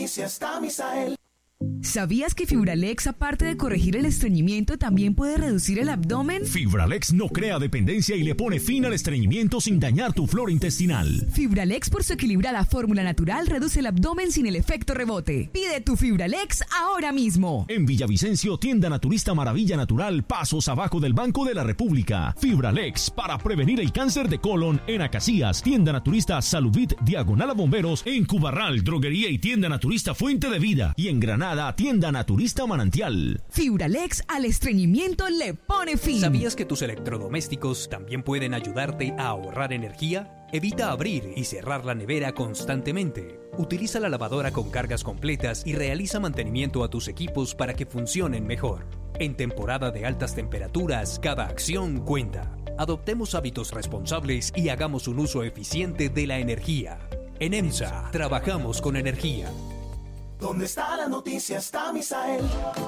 Está Misael. ¿Sabías que Fibralex, aparte de corregir el estreñimiento, también puede reducir el abdomen? Fibralex no crea dependencia y le pone fin al estreñimiento sin dañar tu flora intestinal. Fibralex, por su equilibrada fórmula natural, reduce el abdomen sin el efecto rebote. Pide tu Fibralex ahora mismo. En Villavicencio, tienda naturista Maravilla Natural, pasos abajo del Banco de la República. Fibralex, para prevenir el cáncer de colon. En Acacías, tienda naturista Salubit, diagonal a Bomberos. En Cubarral, droguería y tienda naturista Fuente de Vida. Y en Granada, tienda naturista Manantial. Fibralex al estreñimiento le pone fin. ¿Sabías que tus electrodomésticos también pueden ayudarte a ahorrar energía? Evita abrir y cerrar la nevera constantemente. Utiliza la lavadora con cargas completas y realiza mantenimiento a tus equipos para que funcionen mejor. En temporada de altas temperaturas, cada acción cuenta. Adoptemos hábitos responsables y hagamos un uso eficiente de la energía. En EMSA, trabajamos con energía. ¿Dónde está la noticia? Está Misael.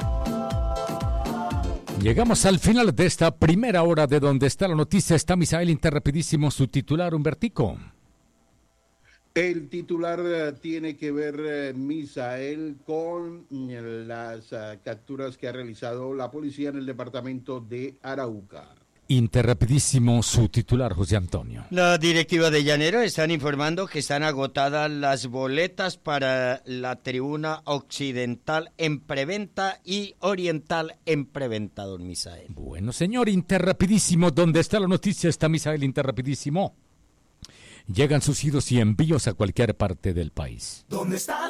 Llegamos al final de esta primera hora de Donde está la noticia. Está Misael Interrapidísimo, su titular, Humbertico. El titular tiene que ver, Misael, con las capturas que ha realizado la policía en el departamento de Arauca. Interrapidísimo, su titular, José Antonio. La directiva de Llanero están informando que están agotadas las boletas para la tribuna occidental en preventa y oriental en preventa, don Misael. Bueno, señor, Interrapidísimo, ¿dónde está la noticia? Está Misael Interrapidísimo. Llegan sus idos y envíos a cualquier parte del país. ¿Dónde está